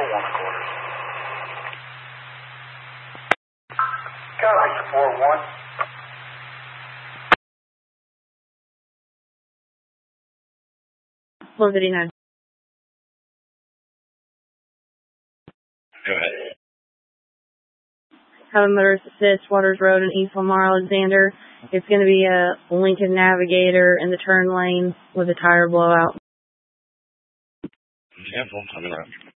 1/4. Copy, support 1. Floor 59. Go ahead. Have a motorist assist, Waters Road and East Lamar, Alexander. It's going to be a Lincoln Navigator in the turn lane with a tire blowout. Cancel, coming around.